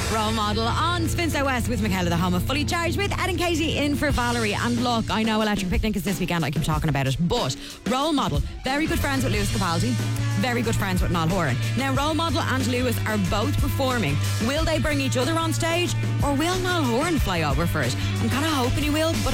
Role Model on Spin So West with Michaela the Homa, fully charged with Ed and Katie in for Valerie. And look, I know Electric Picnic is this weekend, I keep talking about it, but Role Model, very good friends with Lewis Capaldi, very good friends with Niall Horan. Now, Role Model and Lewis are both performing. Will they bring each other on stage, or will Niall Horan fly over for it? I'm kind of hoping he will, but